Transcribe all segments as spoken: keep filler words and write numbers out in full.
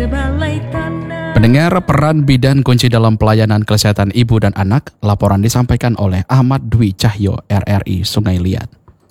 sebalai tanah. Pendengar, peran bidan kunci dalam pelayanan kesehatan ibu dan anak. Laporan disampaikan oleh Ahmad Dwi Cahyo, R R I Sungai Liat.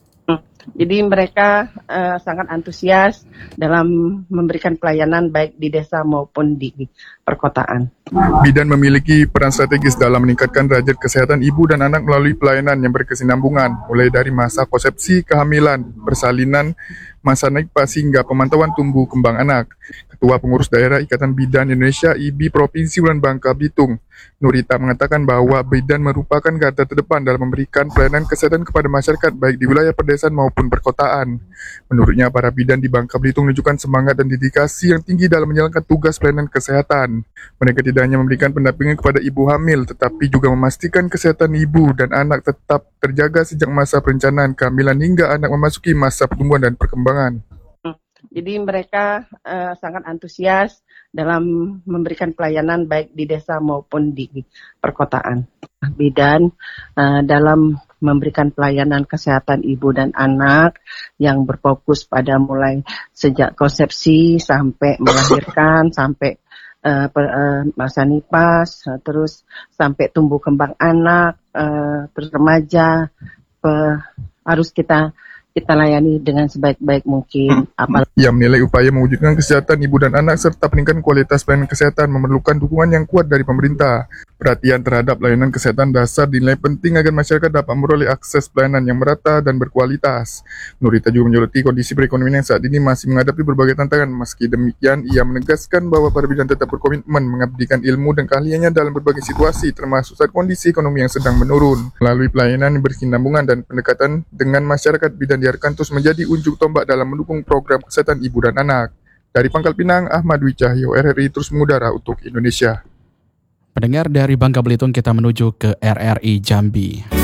Jadi mereka uh, sangat antusias dalam memberikan pelayanan baik di desa maupun di perkotaan. Bidan memiliki peran strategis dalam meningkatkan derajat kesehatan ibu dan anak melalui pelayanan yang berkesinambungan, mulai dari masa konsepsi, kehamilan, persalinan, masa nifas hingga pemantauan tumbuh kembang anak. Ketua Pengurus Daerah Ikatan Bidan Indonesia I B I Provinsi Ulan Bangka Belitung, Nurita, mengatakan bahwa bidan merupakan garda terdepan dalam memberikan pelayanan kesehatan kepada masyarakat baik di wilayah pedesaan maupun perkotaan. Menurutnya, para bidan di Bangka Belitung menunjukkan semangat dan dedikasi yang tinggi dalam menjalankan tugas pelayanan kesehatan. Mereka tidak hanya memberikan pendampingan kepada ibu hamil, tetapi juga memastikan kesehatan ibu dan anak tetap terjaga sejak masa perencanaan kehamilan hingga anak memasuki masa pertumbuhan dan perkembangan. Jadi mereka uh, sangat antusias dalam memberikan pelayanan baik di desa maupun di perkotaan. Bidan uh, dalam memberikan pelayanan kesehatan ibu dan anak yang berfokus pada mulai sejak konsepsi sampai melahirkan, sampai uh, per, uh, masa nifas, uh, terus sampai tumbuh kembang anak, uh, terus remaja, uh, harus kita kita layani dengan sebaik-baik mungkin. Apalagi Ia menilai upaya mewujudkan kesehatan ibu dan anak serta peningkatan kualitas pelayanan kesehatan memerlukan dukungan yang kuat dari pemerintah. Perhatian terhadap layanan kesehatan dasar dinilai penting agar masyarakat dapat memperoleh akses pelayanan yang merata dan berkualitas. Nurita juga menyoroti kondisi perekonomian yang saat ini masih menghadapi berbagai tantangan. Meski demikian, ia menegaskan bahwa para bidan tetap berkomitmen mengabdikan ilmu dan keahliannya dalam berbagai situasi, termasuk saat kondisi ekonomi yang sedang menurun. Melalui pelayanan yang berkesinambungan dan pendekatan dengan masyarakat, bidan diharapkan terus menjadi unjuk tombak dalam mendukung program kesehatan ibu dan anak. Dari Pangkal Pinang, Ahmad Dwi Cahyo, R R I terus mengudara untuk Indonesia. Pendengar, dari Bangka Belitung kita menuju ke R R I Jambi.